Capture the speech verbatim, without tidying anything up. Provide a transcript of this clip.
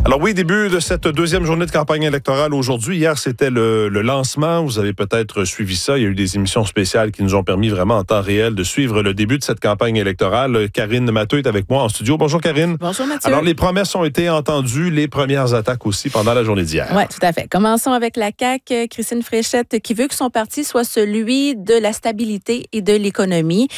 Alors oui, début de cette deuxième journée de campagne électorale aujourd'hui. Hier, c'était le, le lancement. Vous avez peut-être suivi ça. Il y a eu des émissions spéciales qui nous ont permis vraiment en temps réel de suivre le début de cette campagne électorale. Karine Matteux est avec moi en studio. Bonjour Karine. Bonjour Mathieu. Alors les promesses ont été entendues, les premières attaques aussi pendant la journée d'hier. Oui, tout à fait. Commençons avec la C A Q. Christine Fréchette qui veut que son parti soit celui de la stabilité et de l'économie.